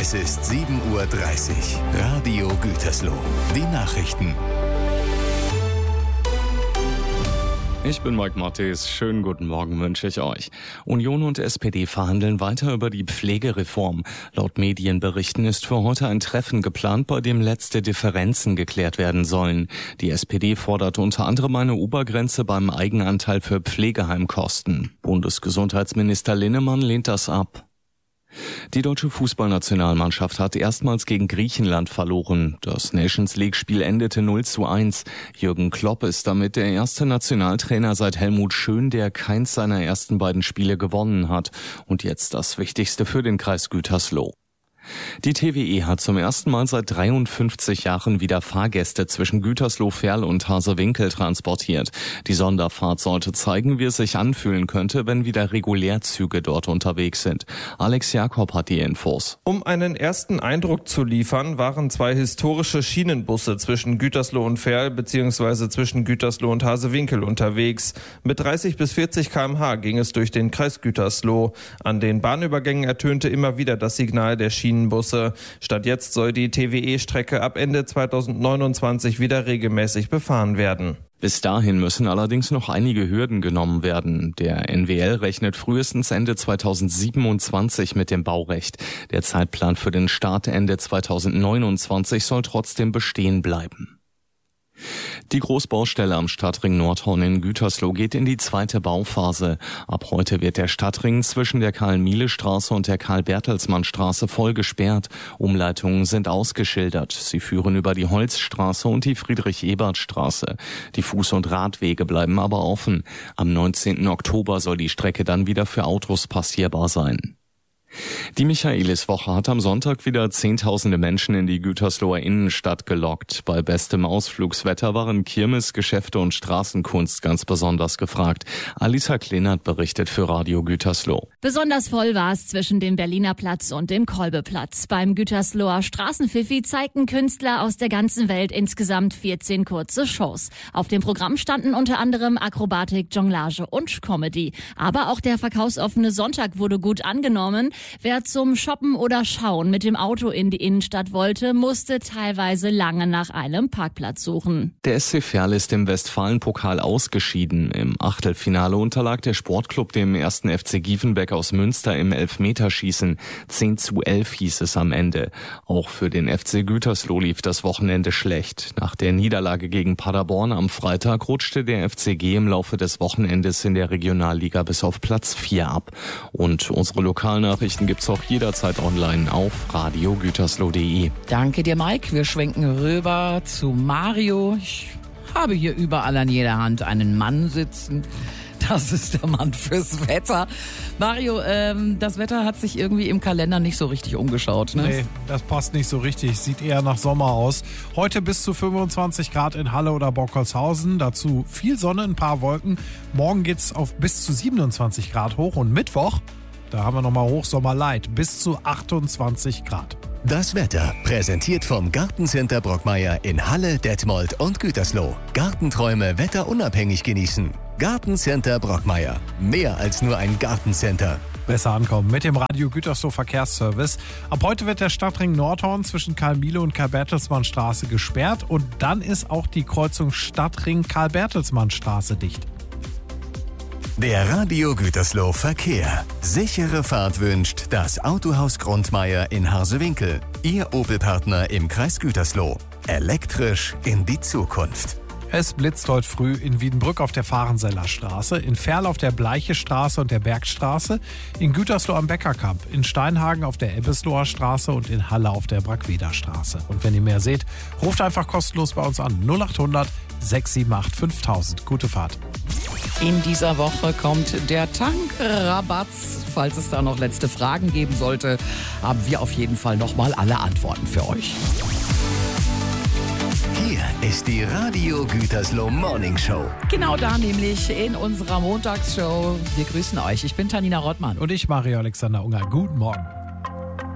Es ist 7:30 Uhr. Radio Gütersloh. Die Nachrichten. Ich bin Mike Mattes. Schönen guten Morgen wünsche ich euch. Union und SPD verhandeln weiter über die Pflegereform. Laut Medienberichten ist für heute ein Treffen geplant, bei dem letzte Differenzen geklärt werden sollen. Die SPD fordert unter anderem eine Obergrenze beim Eigenanteil für Pflegeheimkosten. Bundesgesundheitsminister Linnemann lehnt das ab. Die deutsche Fußballnationalmannschaft hat erstmals gegen Griechenland verloren. Das Nations-League-Spiel endete 0:1. Jürgen Klopp ist damit der erste Nationaltrainer seit Helmut Schön, der keins seiner ersten beiden Spiele gewonnen hat. Und jetzt das Wichtigste für den Kreis Gütersloh. Die TWE hat zum ersten Mal seit 53 Jahren wieder Fahrgäste zwischen Gütersloh-Ferl und Harsewinkel transportiert. Die Sonderfahrt sollte zeigen, wie es sich anfühlen könnte, wenn wieder Regulärzüge dort unterwegs sind. Alex Jakob hat die Infos. Um einen ersten Eindruck zu liefern, waren zwei historische Schienenbusse zwischen Gütersloh und Ferl bzw. zwischen Gütersloh und Harsewinkel unterwegs. Mit 30 bis 40 km/h ging es durch den Kreis Gütersloh. An den Bahnübergängen ertönte immer wieder das Signal der Schienenbusse. Statt jetzt soll die TWE-Strecke ab Ende 2029 wieder regelmäßig befahren werden. Bis dahin müssen allerdings noch einige Hürden genommen werden. Der NWL rechnet frühestens Ende 2027 mit dem Baurecht. Der Zeitplan für den Start Ende 2029 soll trotzdem bestehen bleiben. Die Großbaustelle am Stadtring Nordhorn in Gütersloh geht in die zweite Bauphase. Ab heute wird der Stadtring zwischen der Karl-Miele-Straße und der Karl-Bertelsmann-Straße voll gesperrt. Umleitungen sind ausgeschildert. Sie führen über die Holzstraße und die Friedrich-Ebert-Straße. Die Fuß- und Radwege bleiben aber offen. Am 19. Oktober soll die Strecke dann wieder für Autos passierbar sein. Die Michaeliswoche hat am Sonntag wieder Zehntausende Menschen in die Gütersloher Innenstadt gelockt. Bei bestem Ausflugswetter waren Kirmes, Geschäfte und Straßenkunst ganz besonders gefragt. Alisa Klenert berichtet für Radio Gütersloh. Besonders voll war es zwischen dem Berliner Platz und dem Kolbeplatz. Beim Gütersloher Straßenpfiffi zeigten Künstler aus der ganzen Welt insgesamt 14 kurze Shows. Auf dem Programm standen unter anderem Akrobatik, Jonglage und Comedy. Aber auch der verkaufsoffene Sonntag wurde gut angenommen. Wer zum Shoppen oder Schauen mit dem Auto in die Innenstadt wollte, musste teilweise lange nach einem Parkplatz suchen. Der SC Verl ist im Westfalenpokal ausgeschieden. Im Achtelfinale unterlag der Sportclub dem 1. FC Giefenbeck aus Münster im Elfmeterschießen. 10:11 hieß es am Ende. Auch für den FC Gütersloh lief das Wochenende schlecht. Nach der Niederlage gegen Paderborn am Freitag rutschte der FCG im Laufe des Wochenendes in der Regionalliga bis auf Platz 4 ab. Und unsere Lokalnachrichten gibt's auch jederzeit online auf radiogütersloh.de. Danke dir, Mike. Wir schwenken rüber zu Mario. Ich habe hier überall an jeder Hand einen Mann sitzen. Das ist der Mann fürs Wetter. Mario, das Wetter hat sich irgendwie im Kalender nicht so richtig umgeschaut, ne? Nee, das passt nicht so richtig. Sieht eher nach Sommer aus. Heute bis zu 25 Grad in Halle oder Bockholzhausen. Dazu viel Sonne, ein paar Wolken. Morgen geht's auf bis zu 27 Grad hoch. Und Mittwoch, da haben wir nochmal Hochsommerlight, bis zu 28 Grad. Das Wetter präsentiert vom Gartencenter Brockmeier in Halle, Detmold und Gütersloh. Gartenträume wetterunabhängig genießen. Gartencenter Brockmeier. Mehr als nur ein Gartencenter. Besser ankommen mit dem Radio Gütersloh Verkehrsservice. Ab heute wird der Stadtring Nordhorn zwischen Karl-Miele und Karl-Bertelsmann-Straße gesperrt. Und dann ist auch die Kreuzung Stadtring Karl-Bertelsmann-Straße dicht. Der Radio Gütersloh Verkehr. Sichere Fahrt wünscht das Autohaus Grundmeier in Harsewinkel. Ihr Opel-Partner im Kreis Gütersloh. Elektrisch in die Zukunft. Es blitzt heute früh in Wiedenbrück auf der Fahrenseller Straße, in Ferl auf der Bleiche Straße und der Bergstraße, in Gütersloh am Bäckerkamp, in Steinhagen auf der Ebbesloher Straße und in Halle auf der Brackweder Straße. Und wenn ihr mehr seht, ruft einfach kostenlos bei uns an. 0800 678 5000. Gute Fahrt. In dieser Woche kommt der Tankrabatz. Falls es da noch letzte Fragen geben sollte, haben wir auf jeden Fall nochmal alle Antworten für euch. Hier ist die Radio Gütersloh Morning Show. Genau da nämlich in unserer Montagsshow. Wir grüßen euch. Ich bin Tanina Rottmann. Und ich, Mario Alexander Unger. Guten Morgen.